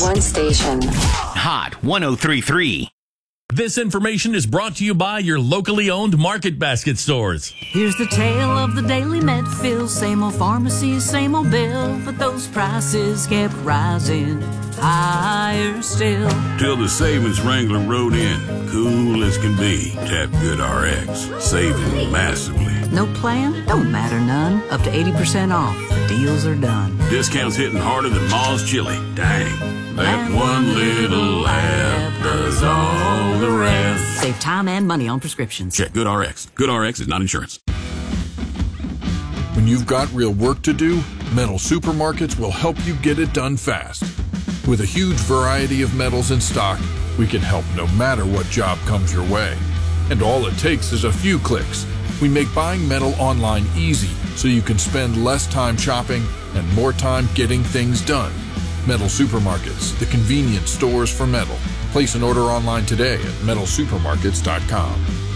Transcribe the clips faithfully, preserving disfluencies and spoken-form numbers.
One station. Hot one oh three point three. This information is brought to you by your locally owned Market Basket stores. Here's the tale of the daily Medfill. Same old pharmacy, same old bill, but those prices kept rising higher still. Till the savings wrangler rode in, cool as can be. Tap GoodRx, saving massively. No plan? Don't matter none. Up to eighty percent off. The deals are done. Discounts hitting harder than Ma's chili. Dang. That one little app does all the rest. Save time and money on prescriptions. Check GoodRx. GoodRx is not insurance. When you've got real work to do, Metal Supermarkets will help you get it done fast. With a huge variety of metals in stock, we can help no matter what job comes your way. And all it takes is a few clicks. We make buying metal online easy so you can spend less time shopping and more time getting things done. Metal Supermarkets, the convenience stores for metal. Place an order online today at metal supermarkets dot com.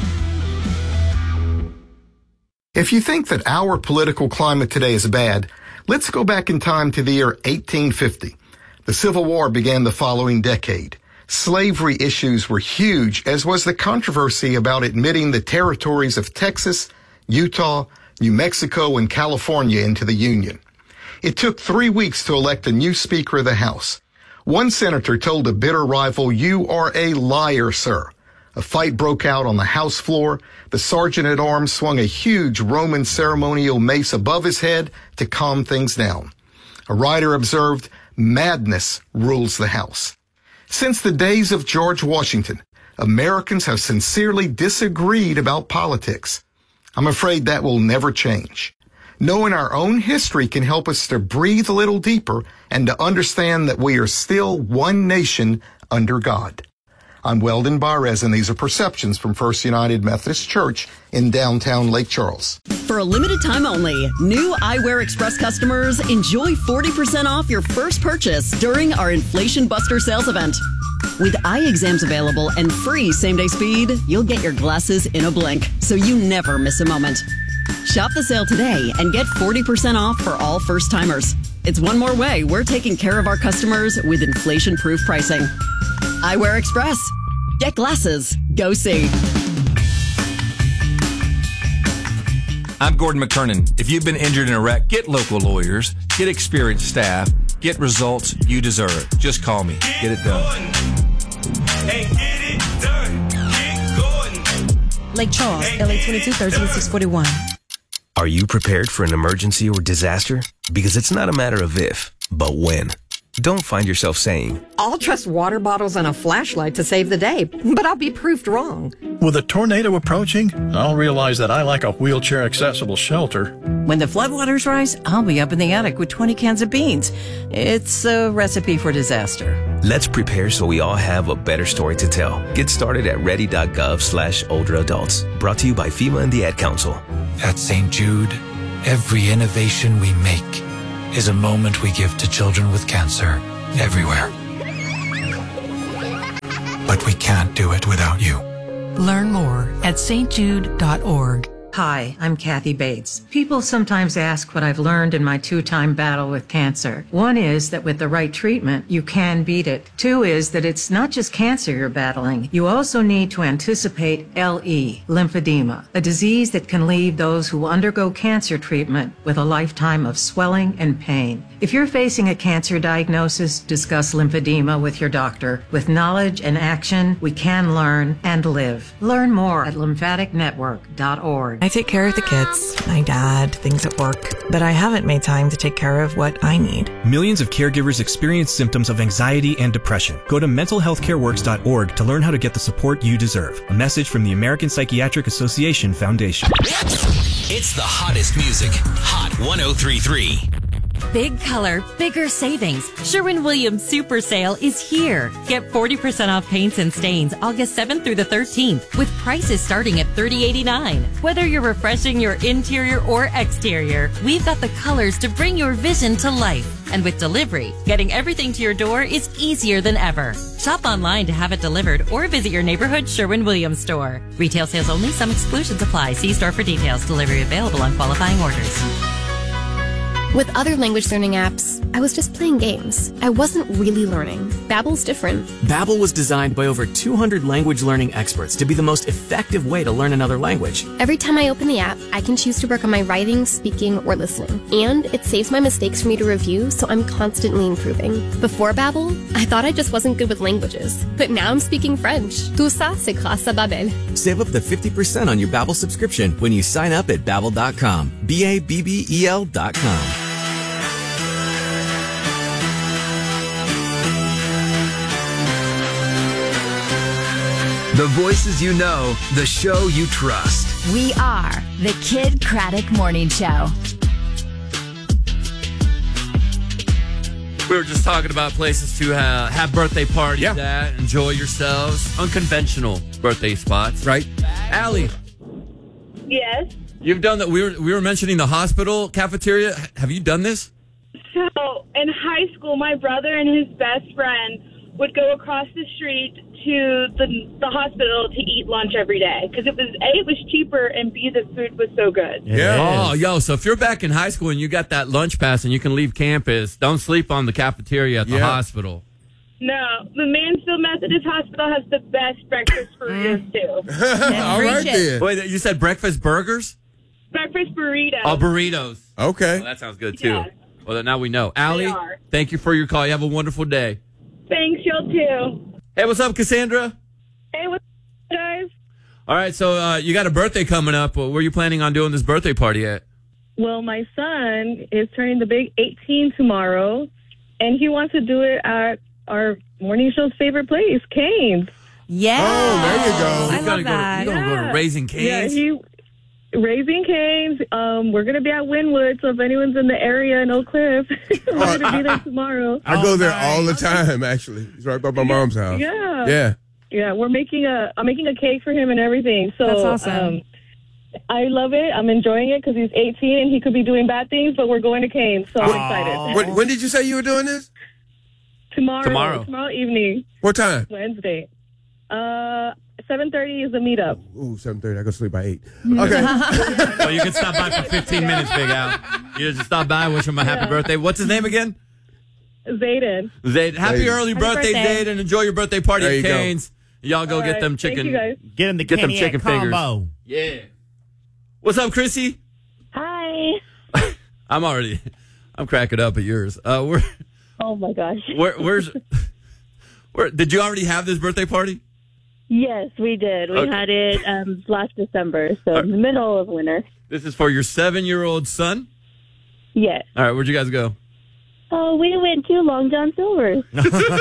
If you think that our political climate today is bad, let's go back in time to the year eighteen fifty. The Civil War began the following decade. Slavery issues were huge, as was the controversy about admitting the territories of Texas, Utah, New Mexico, and California into the Union. It took three weeks to elect a new Speaker of the House. One senator told a bitter rival, "You are a liar, sir." A fight broke out on the House floor. The sergeant-at-arms swung a huge Roman ceremonial mace above his head to calm things down. A writer observed, "Madness rules the House." Since the days of George Washington, Americans have sincerely disagreed about politics. I'm afraid that will never change. Knowing our own history can help us to breathe a little deeper and to understand that we are still one nation under God. I'm Weldon Barres, and these are Perceptions from First United Methodist Church in downtown Lake Charles. For a limited time only, new Eyewear Express customers enjoy forty percent off your first purchase during our Inflation Buster sales event. With eye exams available and free same-day speed, you'll get your glasses in a blink, so you never miss a moment. Shop the sale today and get forty percent off for all first-timers. It's one more way we're taking care of our customers with inflation-proof pricing. Eyewear Express. Get glasses. Go see. I'm Gordon McKernan. If you've been injured in a wreck, get local lawyers, get experienced staff, get results you deserve. Just call me. Get it done. And get it done. Get going. Lake Charles, L A twenty-two thirteen six forty-one. Are you prepared for an emergency or disaster? Because it's not a matter of if, but when. Don't find yourself saying, "I'll trust water bottles and a flashlight to save the day, but I'll be proved wrong." With a tornado approaching, I'll realize that I lack a wheelchair-accessible shelter. When the floodwaters rise, I'll be up in the attic with twenty cans of beans. It's a recipe for disaster. Let's prepare so we all have a better story to tell. Get started at ready.gov slash older adults. Brought to you by FEMA and the Ad Council. At Saint Jude, every innovation we make is a moment we give to children with cancer everywhere. But we can't do it without you. Learn more at s t jude dot org. Hi, I'm Kathy Bates. People sometimes ask what I've learned in my two-time battle with cancer. One is that with the right treatment, you can beat it. Two is that it's not just cancer you're battling. You also need to anticipate L E, lymphedema, a disease that can leave those who undergo cancer treatment with a lifetime of swelling and pain. If you're facing a cancer diagnosis, discuss lymphedema with your doctor. With knowledge and action, we can learn and live. Learn more at lymphatic network dot org. I take care of the kids, my dad, things at work, but I haven't made time to take care of what I need. Millions of caregivers experience symptoms of anxiety and depression. Go to mental health care works dot org to learn how to get the support you deserve. A message from the American Psychiatric Association Foundation. It's the hottest music. Hot one oh three point three. Big color, bigger savings. Sherwin-Williams Super Sale is here. Get forty percent off paints and stains August seventh through the thirteenth with prices starting at thirty eighty-nine. Whether you're refreshing your interior or exterior, we've got the colors to bring your vision to life. And with delivery, getting everything to your door is easier than ever. Shop online to have it delivered or visit your neighborhood Sherwin-Williams store. Retail sales only. Some exclusions apply. See store for details. Delivery available on qualifying orders. With other language learning apps, I was just playing games. I wasn't really learning. Babbel's different. Babbel was designed by over two hundred language learning experts to be the most effective way to learn another language. Every time I open the app, I can choose to work on my writing, speaking, or listening. And it saves my mistakes for me to review, so I'm constantly improving. Before Babbel, I thought I just wasn't good with languages. But now I'm speaking French. Tout ça, c'est grâce à Babbel. Save up to fifty percent on your Babbel subscription when you sign up at babbel dot com. B A B B E L dot com. The voices you know, the show you trust. We are the Kid Craddock Morning Show. We were just talking about places to uh, have birthday parties yeah. at, enjoy yourselves, unconventional birthday spots, right? Allie. Yes. You've done that. We were we were mentioning the hospital cafeteria. Have you done this? So in high school, my brother and his best friend would go across the street to the the hospital to eat lunch every day because it was A, it was cheaper, and B, the food was so good. Yeah. Oh, yo, so if you're back in high school and you got that lunch pass and you can leave campus, don't sleep on the cafeteria at the yeah. hospital. No, the Mansfield Methodist Hospital has the best breakfast burritos too. All right then. Wait, you said breakfast burgers? Breakfast burritos. Oh, burritos. Okay. Well, that sounds good too. Yeah. Well, now we know. Allie, thank you for your call. You have a wonderful day. Thanks, y'all too. Hey, what's up, Cassandra? Hey, what's up, guys? All right, so uh, you got a birthday coming up. Where are you planning on doing this birthday party at? Well, my son is turning the big eighteen tomorrow, and he wants to do it at our morning show's favorite place, Cane's. Yeah. Oh, there you go. I love that. You're going to go to Raising Cane's? Yeah, he... Raising Cane's. Um, we're going to be at Wynwood, so if anyone's in the area in Oak Cliff, we're going to be there tomorrow. I go there all the time, actually. It's right by my mom's house. Yeah. Yeah. Yeah, we're making a, I'm making a cake for him and everything. So That's awesome. Um, I love it. I'm enjoying it because he's eighteen and he could be doing bad things, but we're going to Cane's, so I'm excited. When, when did you say you were doing this? Tomorrow. Tomorrow. Tomorrow evening. What time? Wednesday. Uh... seven thirty is the meetup. Ooh, seven thirty. I go to sleep by eight. Okay. Well, you can stop by for fifteen minutes, Big Al. You just stop by, wish him a happy Yeah. birthday. What's his name again? Zayden. Zayden. Happy Zayden. early Happy birthday, birthday. Zayden. Enjoy your birthday party There at you go. Cane's. Y'all go All get right. them Thank chicken. you, guys. Get him the Get them Caniac chicken fingers. combo. Yeah. What's up, Chrissy? Hi. I'm already, I'm cracking up at yours. Uh, where, Oh, my gosh. where, where's, where? Did you already have this birthday party? Yes, we did. We Okay. had it um, last December, so in the middle of winter. This is for your seven-year-old son. Yes. All right, where'd you guys go? Oh, we went to Long John Silver's. I'm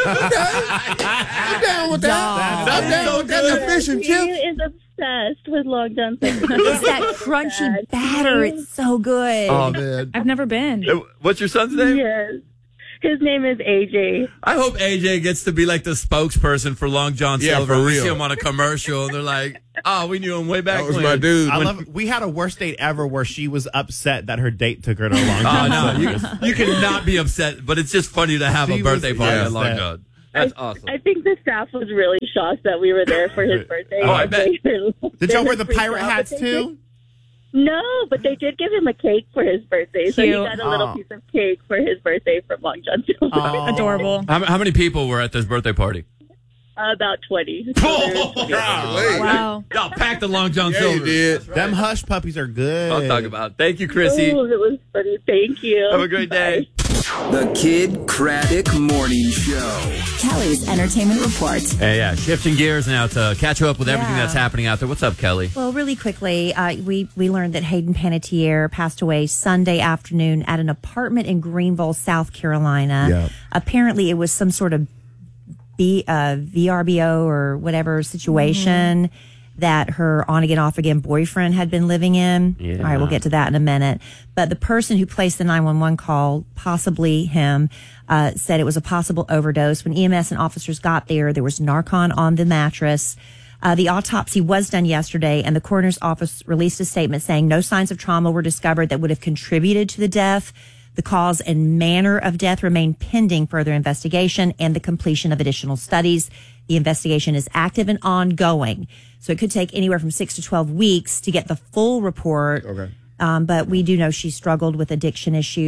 down with that. I'm down with that. The fish and He chips. is obsessed with Long John Silver's. It's that crunchy batter. It's so good. Oh man, I've never been. Uh, What's your son's name? Yes. His name is A J. I hope A J gets to be like the spokesperson for Long John Yeah, Silver. for We real. see him on a commercial, and they're like, "Oh, we knew him way back That was when." my dude. I When- love it. We had a worst date ever where she was upset that her date took her to a long Oh time. no, you, you cannot be upset, but it's just funny to have She a birthday was party upset. at Long John. That's awesome. I think the staff was really shocked that we were there for his birthday. Oh, I bet. Did y'all wear the pirate hats too? No, but they did give him a cake for his birthday. So he Cute. got a little Aw. piece of cake for his birthday from Long John Silver. Adorable. How, how many people were at this birthday party? About twenty. So Oh, there's- golly. Wow. Y'all packed the Long John Yeah, Silver. you did. Them hush puppies are good. I'll talk about it. Thank you, Chrissy. Ooh, it was funny. Thank you. Have a great day. The Kid Craddock Morning Show. Kelly's Entertainment Report. Hey, yeah, shifting gears now to catch you up with everything Yeah. that's happening out there. What's up, Kelly? Well, really quickly, uh, we, we learned that Hayden Panettiere passed away Sunday afternoon at an apartment in Greenville, South Carolina. Yep. Apparently, it was some sort of B, uh, V R B O or whatever situation that her on again, off again boyfriend had been living in. Yeah. All right, we'll get to that in a minute. But the person who placed the nine one one call, possibly him, uh, said it was a possible overdose. When E M S and officers got there, there was Narcan on the mattress. Uh, the autopsy was done yesterday, and the coroner's office released a statement saying no signs of trauma were discovered that would have contributed to the death. The cause and manner of death remain pending further investigation and the completion of additional studies. The investigation is active and ongoing, so it could take anywhere from six to twelve weeks to get the full report. Okay. Um, but we do know she struggled with addiction issues,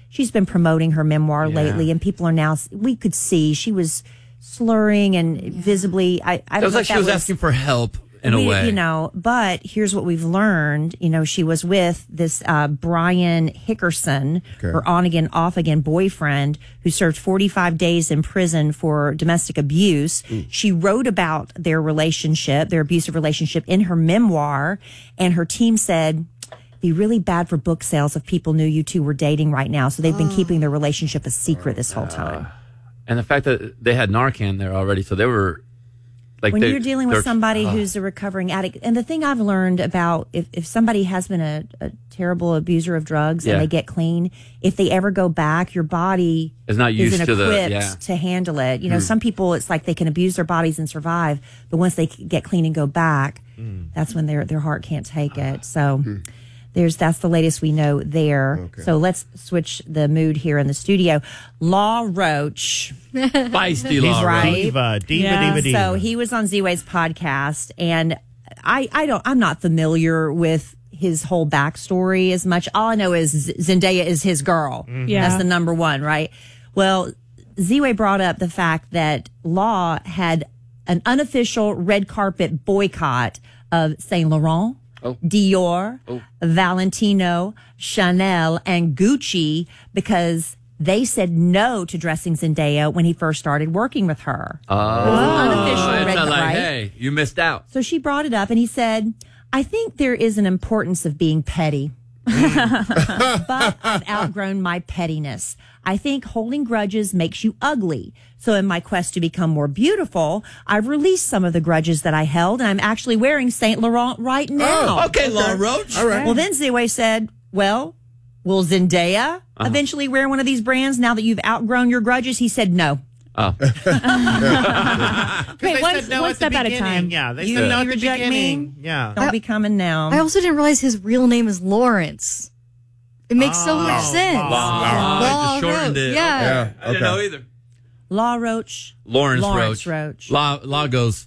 she's been promoting her memoir Yeah. lately, and people are now, we could see she was slurring and visibly, I, I It don't was know like if she that was asking for help in we- a way. You know, but here's what we've learned. You know, she was with this uh, Brian Hickerson, Okay. her on again, off again boyfriend, who served forty-five days in prison for domestic abuse. She wrote about their relationship, their abusive relationship, in her memoir, and her team said, it'd be really bad for book sales if people knew you two were dating right now. So they've been keeping their relationship a secret this whole time. And the fact that they had Narcan there already, so they were like when they, you're dealing with they're- somebody oh. who's a recovering addict, and the thing I've learned about if, if somebody has been a, a terrible abuser of drugs Yeah. and they get clean, if they ever go back, your body Is not used isn't to the- equipped yeah. to handle it. You know, Hmm. some people, it's like they can abuse their bodies and survive, but once they get clean and go back, that's when their their heart can't take it. So. There's that's the latest we know there. So let's switch the mood here in the studio. Law Roach, Feisty Law right? Diva, diva, Yeah. diva, diva. So he was on Z-Way's podcast, and I, I don't, I'm not familiar with his whole backstory as much. All I know is Z- Zendaya is his girl. Yeah. That's the number one, right? Well, Z-Way brought up the fact that Law had an unofficial red carpet boycott of Saint Laurent, Oh. Dior, Oh. Valentino, Chanel, and Gucci because they said no to dressing Zendaya when he first started working with her. Oh, unofficial it's red not like, right? hey, you missed out. So she brought it up and he said, I think there is an importance of being petty. But I've outgrown my pettiness. I think holding grudges makes you ugly. So in my quest to become more beautiful, I've released some of the grudges that I held, and I'm actually wearing Saint Laurent right now. Oh, okay, Law Roach. All right. Well, then Z-Way said, well, will Zendaya Uh-huh. eventually wear one of these brands now that you've outgrown your grudges? He said no. Oh. Wait, one- said no one at step the at a beginning. time. Yeah, they You- said no you at the reject me? beginning. Yeah. Don't be coming now. I also didn't realize his real name is Lawrence. It makes so Oh, much sense. Law. Law. Law Just shortened Roach. it. Yeah. Yeah. I didn't okay. know either. Law Roach. Lawrence, Lawrence Roach. Roach. Law, Law goes.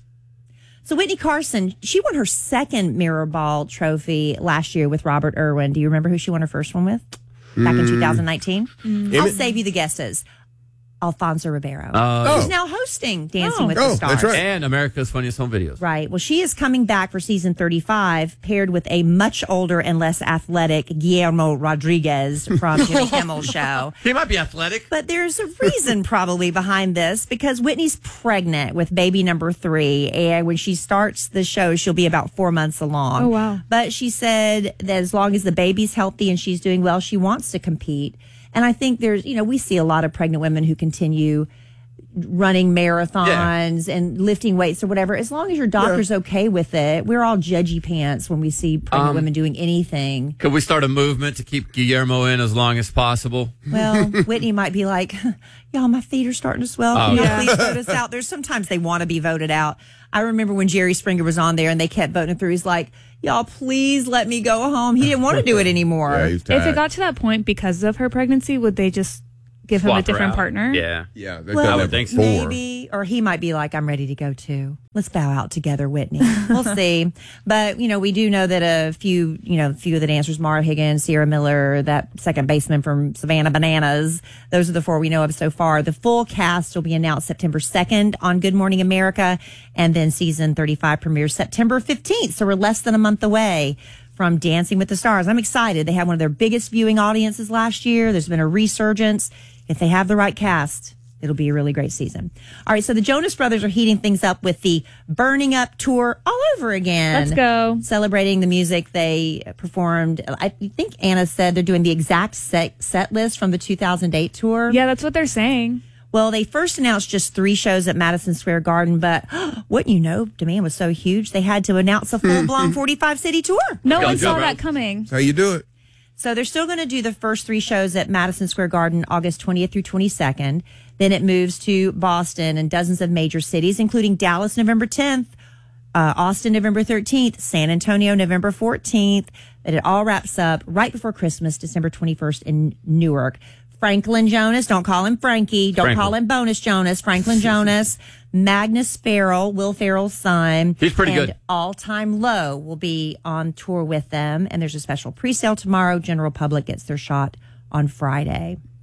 So Whitney Carson, she won her second Mirror Ball trophy last year with Robert Irwin. Do you remember who she won her first one with? Back in Mm. two thousand nineteen? Mm. I'll Emmett- save you the guesses. Alfonso Ribeiro. Oh. Who's now hosting Dancing Oh. with Oh, the Stars. that's right. And America's Funniest Home Videos. Right. Well, she is coming back for season thirty-five, paired with a much older and less athletic Guillermo Rodriguez from Jimmy Kimmel's show. He might be athletic. But there's a reason probably behind this because Whitney's pregnant with baby number three. And when she starts the show, she'll be about four months along. Oh, wow. But she said that as long as the baby's healthy and she's doing well, she wants to compete. And I think there's, you know, we see a lot of pregnant women who continue running marathons and lifting weights or whatever. As long as your doctor's okay with it, we're all judgy pants when we see pregnant Um, women doing anything. Could we start a movement to keep Guillermo in as long as possible? Well, Whitney might be like, y'all, my feet are starting to swell. Can Oh. y'all Yeah. please vote us out? There's sometimes they want to be voted out. I remember when Jerry Springer was on there and they kept voting through. He's like, y'all, please let me go home. He didn't want to do it anymore. Yeah, he's If tired. it got to that point because of her pregnancy, would they just give him a Swap her different out. partner? Yeah. Yeah, they've Well, done would that think so. before. maybe, or he might be like, I'm ready to go too. Let's bow out together, Whitney. We'll see. But, you know, we do know that a few, you know, a few of the dancers, Mara Higgins, Sierra Miller, that second baseman from Savannah Bananas, those are the four we know of so far. The full cast will be announced September second on Good Morning America, and then season thirty-five premieres September fifteenth. So we're less than a month away from Dancing with the Stars. I'm excited. They had one of their biggest viewing audiences last year. There's been a resurgence. If they have the right cast, it'll be a really great season. All right, so the Jonas Brothers are heating things up with the Burning Up tour all over again. Let's go. Celebrating the music they performed. I think Anna said they're doing the exact set, set list from the two thousand eight tour. Yeah, that's what they're saying. Well, they first announced just three shows at Madison Square Garden, but wouldn't you know, demand was so huge, they had to announce a full-blown forty-five city tour. No Go, one go, saw bro. that coming. That's how you do it. So they're still going to do the first three shows at Madison Square Garden, August twentieth through twenty-second. Then it moves to Boston and dozens of major cities, including Dallas, November tenth, uh, Austin, November thirteenth, San Antonio, November fourteenth. But it all wraps up right before Christmas, December twenty-first in Newark. Franklin Jonas, don't call him Frankie. Don't Franklin. call him Bonus Jonas. Franklin Jonas, Magnus Farrell, Will Ferrell's son. He's pretty and good. All Time Low will be on tour with them. And there's a special pre-sale tomorrow. General public gets their shot on Friday.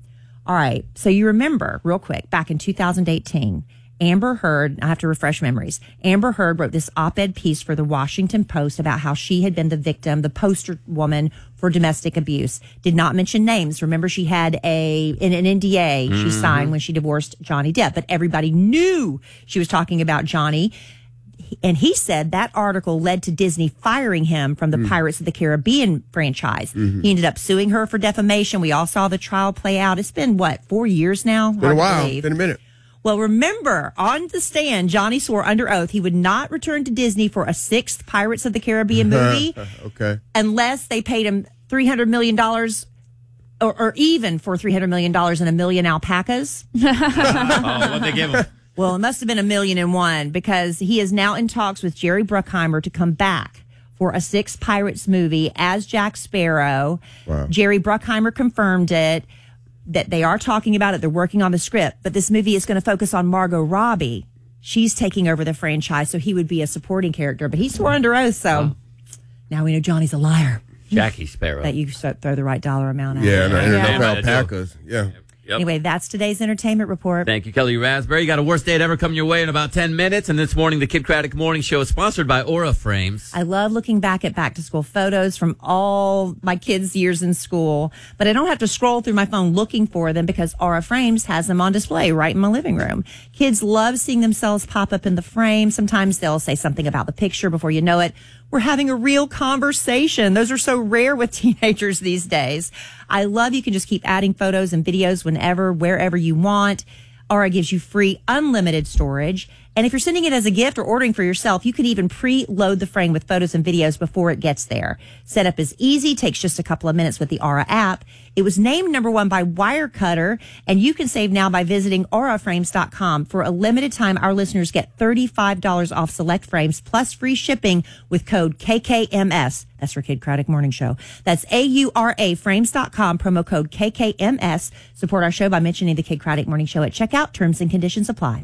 All right. So you remember, real quick, back in two thousand eighteen, Amber Heard, I have to refresh memories. Amber Heard wrote this op-ed piece for the Washington Post about how she had been the victim, the poster woman for domestic abuse. Did not mention names. Remember, she had a in an N D A she Mhm. signed when she divorced Johnny Depp, but everybody knew she was talking about Johnny. And he said that article led to Disney firing him from the Mm. Pirates of the Caribbean franchise. Mhm. He ended up suing her for defamation. We all saw the trial play out. It's been, what, four years now? Been a Hard to while. believe. Been a minute. Well, remember, on the stand, Johnny swore under oath he would not return to Disney for a sixth Pirates of the Caribbean movie Okay. unless they paid him three hundred million dollars or, or even for three hundred million dollars and a million alpacas. Oh, what'd they give him? Well, it must have been a million and one because he is now in talks with Jerry Bruckheimer to come back for a sixth Pirates movie as Jack Sparrow. Wow. Jerry Bruckheimer confirmed it, that they are talking about it. They're working on the script, but this movie is going to focus on Margot Robbie. She's taking over the franchise, so he would be a supporting character, but he swore under oath, so now we know Johnny's a liar. Jackie Sparrow. That you throw the right dollar amount at. Yeah, no, and Yeah. enough alpacas. Yeah. Yep. Anyway, that's today's entertainment report. Thank you, Kelly Raspberry. You got a worst date ever coming your way in about ten minutes. And this morning, the Kid Craddock Morning Show is sponsored by Aura Frames. I love looking back at back to school photos from all my kids' years in school, but I don't have to scroll through my phone looking for them because Aura Frames has them on display right in my living room. Kids love seeing themselves pop up in the frame. Sometimes they'll say something about the picture before you know it. We're having a real conversation. Those are so rare with teenagers these days. I love you can just keep adding photos and videos whenever, wherever you want. Aura gives you free, unlimited storage. And if you're sending it as a gift or ordering for yourself, you can even pre-load the frame with photos and videos before it gets there. Setup is easy, takes just a couple of minutes with the Aura app. It was named number one by Wirecutter, and you can save now by visiting aura frames dot com. For a limited time, our listeners get thirty-five dollars off select frames plus free shipping with code K K M S. That's for Kid Craddock Morning Show. That's A U R A frames dot com, promo code K K M S. Support our show by mentioning the Kid Craddock Morning Show at checkout. Terms and conditions apply.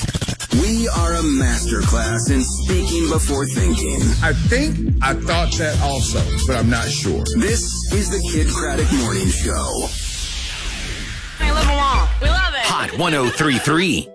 We are a masterclass in speaking before thinking. I think I thought that also, but I'm not sure. This is the Kid Craddock Morning Show. I love them all. We love it. Hot one oh three point three.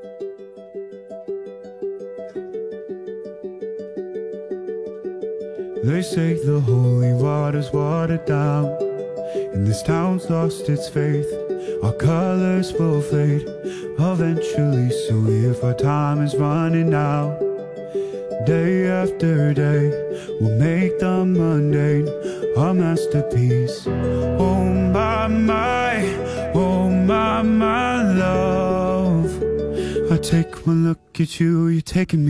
They say the holy water's watered down, and this town's lost its faith. Our colors will fade eventually, so if our time is running out, day after day, we'll make the mundane our masterpiece. Oh my, my, oh my, my love. I take one look at you, you're taking me